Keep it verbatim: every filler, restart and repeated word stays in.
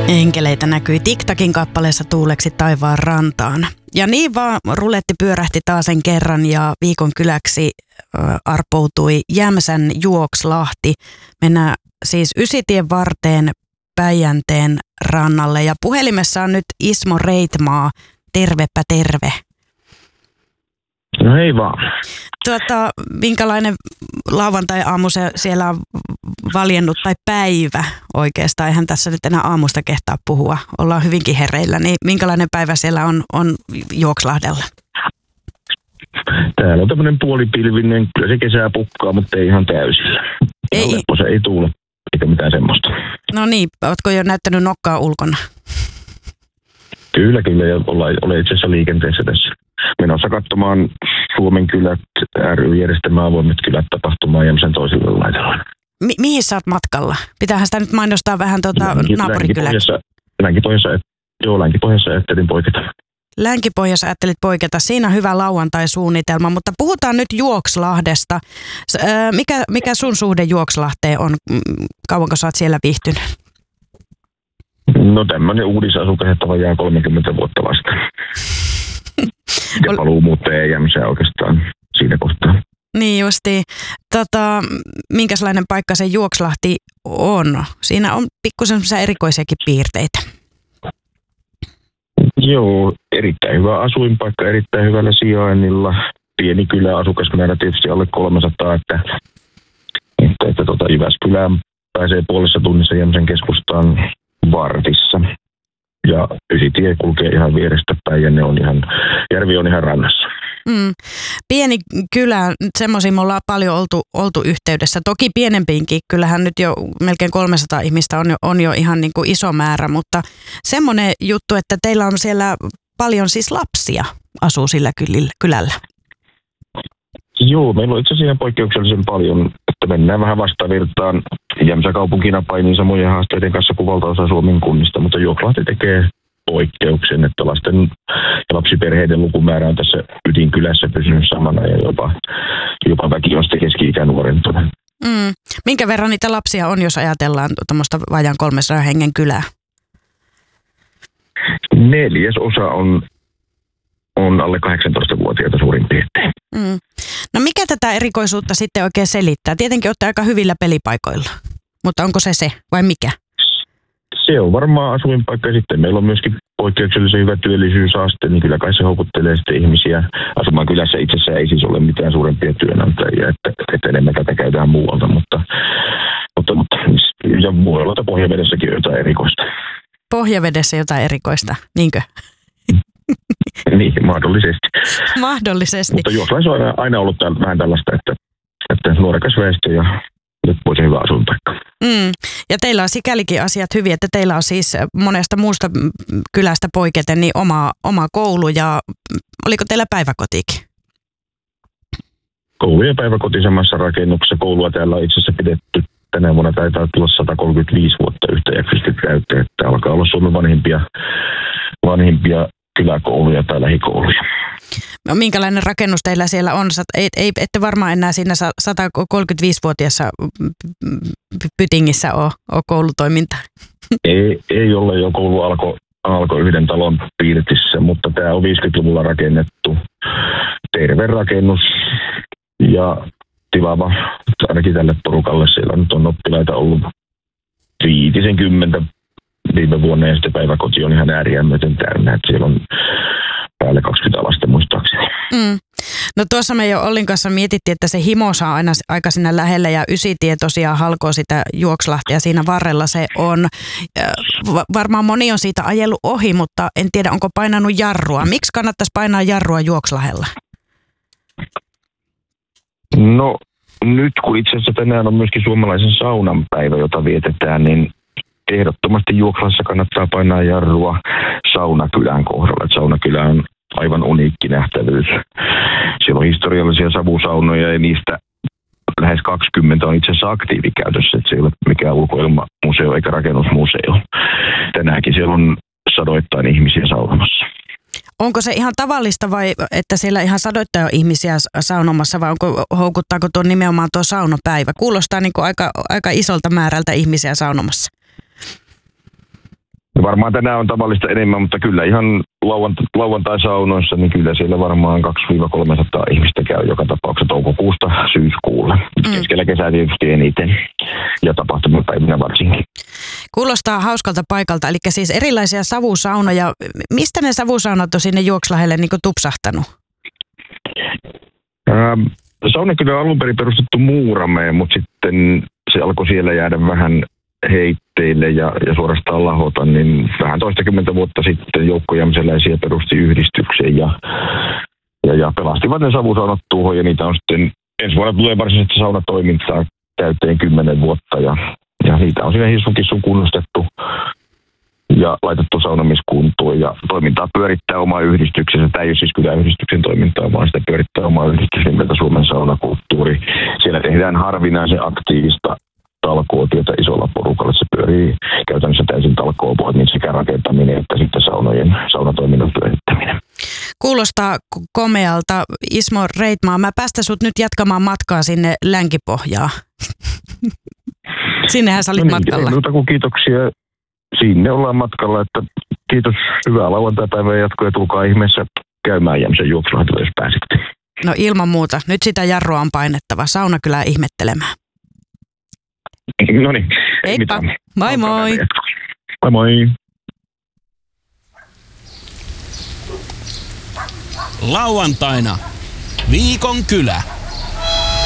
Enkeleitä näkyi TikTakin kappaleessa Tuuleksi taivaan rantaan. Ja niin vaan ruletti pyörähti taasen kerran ja viikon kyläksi arpoutui Jämsän Juokslahti. Mennään siis Ysitien varteen Päijänteen rannalle ja puhelimessa on nyt Ismo Reitmaa. Tervepä terve. No hei vaan. Tuota, minkälainen lauantai-aamu se siellä on valjennut tai päivä oikeastaan? Eihän tässä nyt enää aamusta kehtaa puhua. Ollaan hyvinkin hereillä. Niin minkälainen päivä siellä on, on Juokslahdella? Täällä on tämmöinen puolipilvinen. Kyllä se kesää pukkaa, mutta ei ihan täysillä. Ei. Se ei tuule eikä mitään semmoista. No niin, ootko jo näyttänyt nokkaa ulkona? Kyllä, kyllä. Ja ollaan, olen itse asiassa liikenteessä tässä. Menossa katsomaan Suomen kylät ry järjestämään avoimet kylät tapahtumaan Jämsän toiselle laidalla. Mi- mihin sä oot matkalla? Pitäähän sitä nyt mainostaa vähän tuota naapurikyläksi. Länkipohjassa, joo, Länkipohjassa ajattelin poiketa. Länkipohjassa ajattelit poiketa. Siinä on hyvä lauantai-suunnitelma, mutta puhutaan nyt Juokslahdesta. Mikä, mikä sun suhde Juokslahteen on? Kauanko sä oot siellä viihtynyt? No tämmöinen uudisasukas, että vajaa kolmekymmentä vuotta vasta. Ja paluu muutteen Jämsää oikeastaan siinä kohtaa. Niin justiin. Tota, minkälainen paikka se Juokslahti on? Siinä on pikkusen erikoisiakin piirteitä. Joo, erittäin hyvä asuinpaikka, erittäin hyvällä sijainnilla. Pieni kylä, asukasmäärä tietysti alle kolmesataa, että, että, että tota Jyväskylään pääsee puolessa tunnissa Jämsän keskustaan vartissa. Ja Ysitie kulkee ihan vierestä päin ja ne on ihan, järvi on ihan rannassa. Mm. Pieni kylä, semmoisia me ollaan paljon oltu, oltu yhteydessä. Toki pienempiinkin, kyllähän nyt jo melkein kolmesataa ihmistä on jo, on jo ihan niin kuin iso määrä, mutta semmoinen juttu, että teillä on siellä paljon siis lapsia asuu sillä kylällä. Joo, meillä on itse asiassa ihan poikkeuksellisen paljon, että mennään vähän vastavirtaan. Jämsä kaupunkina painii samojen haasteiden kanssa kuin valtaosa Suomen kunnista, mutta Juokslahti tekee poikkeuksen, että lasten ja lapsiperheiden lukumäärä on tässä ydinkylässä pysynyt samana ja jopa, jopa väki on sitten keski-ikänuorentunut. Mm. Minkä verran niitä lapsia on, jos ajatellaan tuommoista vajaan kolmesataa hengen kylää? Neljäs osa on, on alle kahdeksantoistavuotiaita suurin piirtein. Mm. No mikä tätä erikoisuutta sitten oikein selittää? Tietenkin olette aika hyvillä pelipaikoilla, mutta onko se se vai mikä? Se on varmaan asuinpaikka. Sitten meillä on myöskin poikkeuksellisen hyvä työllisyysaste, niin kyllä kai se houkuttelee sitten ihmisiä. Asumaan kylässä itsessään ei siis ole mitään suurempia työnantajia, että, että enemmän tätä käytetään muualta, mutta, mutta, mutta ja muualta Pohjavedessäkin on jotain erikoista. Pohjavedessä jotain erikoista, niinkö? Niin, mahdollisesti. Mahdollisesti. Mutta Juokslahdessa on aina, aina ollut täällä, vähän tällaista, että, että nuorekas väestö ja nyt voisi hyvä asuinpaikka. Mm. Ja teillä on sikälikin asiat hyviä, että teillä on siis monesta muusta kylästä poiketen niin oma, oma koulu ja oliko teillä päiväkotiikin? Koulu ja päiväkoti samassa rakennuksessa. Koulua täällä on itse asiassa pidetty. Tänä vuonna taitaa tulla sata kolmekymmentäviisi vuotta yhtäjaksoisesti täyteen, että alkaa olla Suomen vanhimpia, vanhimpia kyläkouluja tai lähikouluja. No, minkälainen rakennus teillä siellä on? Ei, ei, ette varmaan enää siinä sata kolmekymmentäviisivuotiaassa pytingissä ole, ole koulutoiminta. Ei, ei ole jo koulu alkoi alko yhden talon piirtissä, mutta tämä on viisikymmentäluvulla rakennettu terve rakennus ja tilava ainakin tälle porukalle. Siellä nyt on oppilaita ollut viitisen kymmentä viime vuonna ja sitten päiväkoti on ihan ääriään myöten täynnä, että siellä on päälle kaksikymmentä lasta muistaakseni. Mm. No tuossa me jo Ollin kanssa mietittiin, että se himo saa aina aika sinne lähelle ja Ysitie tosiaan halkoo sitä Juokslahtia siinä varrella se on. Varmaan moni on siitä ajellut ohi, mutta en tiedä onko painanut jarrua. Miksi kannattaisi painaa jarrua Juokslahdella? No nyt kun itse asiassa tänään on myöskin suomalaisen saunan päivä, jota vietetään, niin ehdottomasti Juokslassa kannattaa painaa jarrua Saunakylän kohdalla. Et Saunakylä on aivan uniikki nähtävyys. Siellä on historiallisia savusaunoja ja niistä lähes kaksikymmentä on itse asiassa aktiivikäytössä. Et se ei ole mikään ulkoilmamuseo eikä rakennusmuseo. Tänäänkin siellä on sadoittain ihmisiä saunomassa. Onko se ihan tavallista vai että siellä ihan sadoittain on ihmisiä saunomassa vai onko, houkuttaako tuo nimenomaan tuo saunapäivä? Kuulostaa niin kuin aika, aika isolta määrältä ihmisiä saunomassa. Varmaan tänään on tavallista enemmän, mutta kyllä ihan lauant- lauantai-saunoissa, niin kyllä siellä varmaan kaksisataa kolmesataa ihmistä käy joka tapauksessa toukokuusta syyskuulle. Mm. Keskellä kesää tietysti eniten ja tapahtumapäivinä varsinkin. Kuulostaa hauskalta paikalta, eli siis erilaisia savusaunoja. Mistä ne savusaunat on sinne Juokslahelle niin kuin tupsahtanut? Ähm, sauna kyllä on alun perin perustettu Muurameen, mutta sitten se alkoi siellä jäädä vähän heitteille ja, ja suorastaan lahota, niin vähän toistakymmentä vuotta sitten Joukko Jämsäläisiä perusti yhdistyksen ja, ja, ja pelastivat ne savusaunat tuohon, ja niitä on sitten ensi vuonna tulee varsinaisesti saunatoimintaa täyteen kymmenen vuotta, ja, ja niitä on siinä Hissukissun kunnostettu ja laitettu saunamiskuntoon, ja toimintaa pyörittää oma yhdistyksensä. Tämä ei ole siis kyläyhdistyksen toimintaa, vaan sitä pyörittää oma yhdistys nimeltä Suomen saunakulttuuri. Siellä tehdään harvinaisen aktiivista talkootyötä isolla porukalla. Se pyörii käytännössä täysin talkoovoimin, sekä rakentaminen että sitten saunojen, saunatoiminnan pyörittäminen. Kuulostaa komealta. Ismo Reitmaa, mä päästän sut nyt jatkamaan matkaa sinne Länkipohjaan. Sinnehän sä olit no niin, matkalla. Ei kuin kiitoksia. Sinne ollaan matkalla, että kiitos, hyvää lauantaipäivää jatkoa ja tulkaa ihmeessä käymään Jämsän Juokslahdella, jos pääsette. No ilman muuta. Nyt sitä jarrua on painettava. Sauna kyllä ihmettelemään. No niin. Heippa. Moi moi. Moi moi. Lauantaina Viikon kylä.